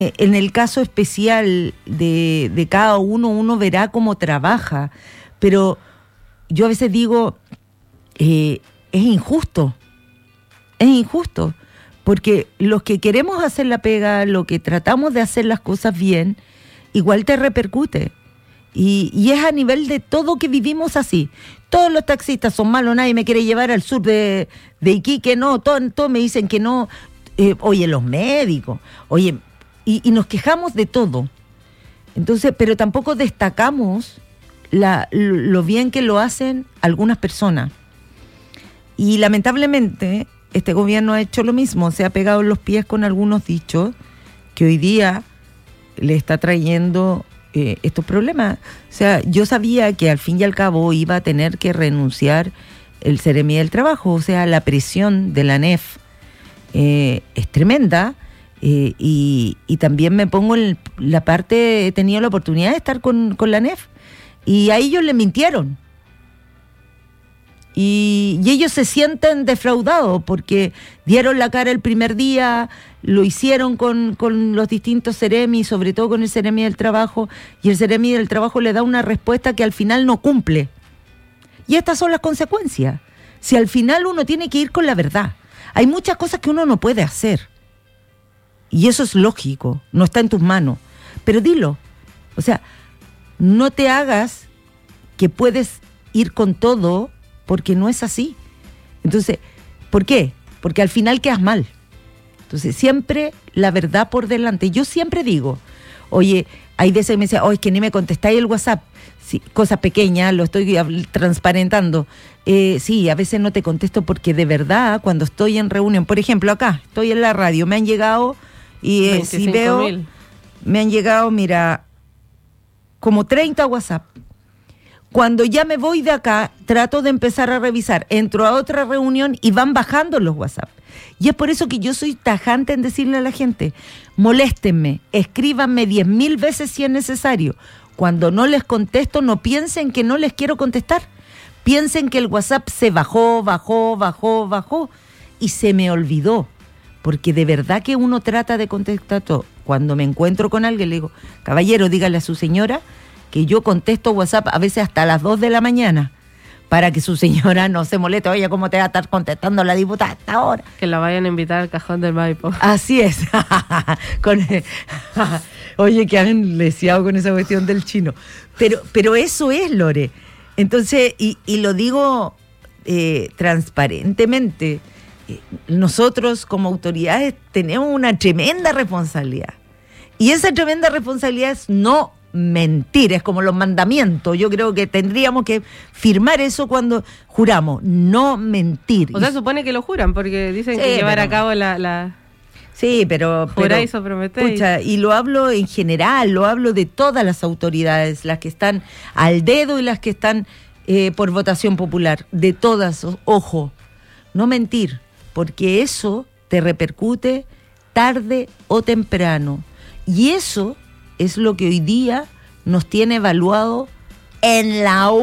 En el caso especial de cada uno verá cómo trabaja, pero yo a veces digo, es injusto, porque los que queremos hacer la pega, los que tratamos de hacer las cosas bien, igual te repercute. Y es a nivel de todo que vivimos así. Todos los taxistas son malos, nadie me quiere llevar al sur de Iquique, no, todos me dicen que no. Oye, los médicos, oye, y nos quejamos de todo. Entonces, pero tampoco destacamos lo bien que lo hacen algunas personas. Y lamentablemente, este gobierno ha hecho lo mismo, se ha pegado en los pies con algunos dichos que hoy día le está trayendo estos problemas. O sea, yo sabía que al fin y al cabo iba a tener que renunciar el Seremi del Trabajo, o sea, la presión de la ANEF es tremenda, y también me pongo en la parte, he tenido la oportunidad de estar con la ANEF, y a ellos le mintieron. Y ellos se sienten defraudados porque dieron la cara el primer día, lo hicieron con los distintos Seremi, sobre todo con el Seremi del Trabajo, y el Seremi del Trabajo le da una respuesta que al final no cumple. Y estas son las consecuencias. Si al final uno tiene que ir con la verdad, hay muchas cosas que uno no puede hacer. Y eso es lógico, no está en tus manos. Pero dilo. O sea, no te hagas que puedes ir con todo, porque no es así. Entonces, ¿por qué? Porque al final quedas mal. Entonces, siempre la verdad por delante. Yo siempre digo, oye, hay veces que me dicen, es que ni me contestáis el WhatsApp. Sí, cosas pequeñas, lo estoy transparentando. Sí, a veces no te contesto porque de verdad, cuando estoy en reunión, por ejemplo, acá, estoy en la radio, me han llegado, y si veo, me han llegado, mira, como 30 WhatsApp. Cuando ya me voy de acá, trato de empezar a revisar, entro a otra reunión y van bajando los WhatsApp. Y es por eso que yo soy tajante en decirle a la gente, moléstenme, escríbanme 10.000 veces si es necesario. Cuando no les contesto, no piensen que no les quiero contestar. Piensen que el WhatsApp se bajó y se me olvidó. Porque de verdad que uno trata de contestar todo. Cuando me encuentro con alguien, le digo, caballero, dígale a su señora que yo contesto WhatsApp a veces hasta las 2 de la mañana, para que su señora no se moleste. Oye, ¿cómo te va a estar contestando la diputada hasta ahora? Que la vayan a invitar al cajón del Maipo. Así es. Oye, que han leseado con esa cuestión del chino. Pero eso es, Lore. Entonces, y lo digo transparentemente, nosotros como autoridades tenemos una tremenda responsabilidad. Y esa tremenda responsabilidad es no mentir, es como los mandamientos. Yo creo que tendríamos que firmar eso cuando juramos, no mentir. O sea, supone que lo juran, porque dicen que llevar a cabo la... Sí, pero juráis o prometéis. Pucha, y lo hablo en general, lo hablo de todas las autoridades, las que están al dedo y las que están por votación popular, de todas, ojo, no mentir, porque eso te repercute tarde o temprano. Y eso es lo que hoy día nos tiene evaluado en la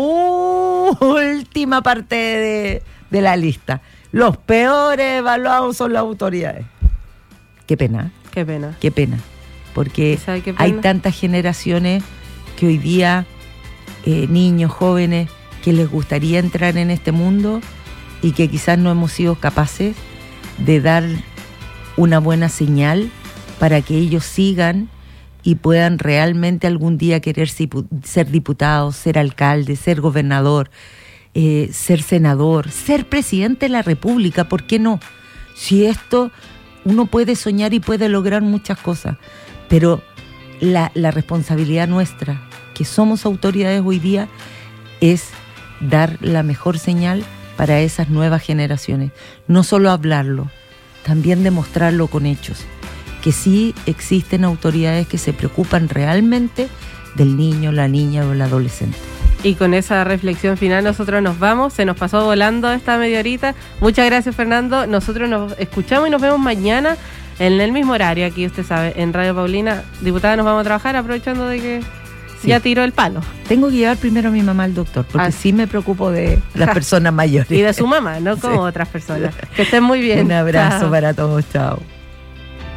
última parte de la lista. Los peores evaluados son las autoridades. Qué pena. Qué pena. Qué pena. Porque hay tantas generaciones que hoy día, niños, jóvenes, que les gustaría entrar en este mundo y que quizás no hemos sido capaces de dar una buena señal para que ellos sigan y puedan realmente algún día querer ser diputado, ser alcalde, ser gobernador, ser senador, ser presidente de la República. ¿Por qué no? Si esto, uno puede soñar y puede lograr muchas cosas, pero la responsabilidad nuestra, que somos autoridades hoy día, es dar la mejor señal para esas nuevas generaciones. No solo hablarlo, también demostrarlo con hechos. Que sí existen autoridades que se preocupan realmente del niño, la niña o el adolescente. Y con esa reflexión final nosotros nos vamos, se nos pasó volando esta media horita. Muchas gracias, Fernando. Nosotros nos escuchamos y nos vemos mañana en el mismo horario, aquí usted sabe, en Radio Paulina. Diputada, nos vamos a trabajar aprovechando de que ya tiró el palo. Tengo que llevar primero a mi mamá al doctor, porque sí me preocupo de las personas mayores. Y de su mamá, no como otras personas. Que estén muy bien. Un abrazo para todos, chao.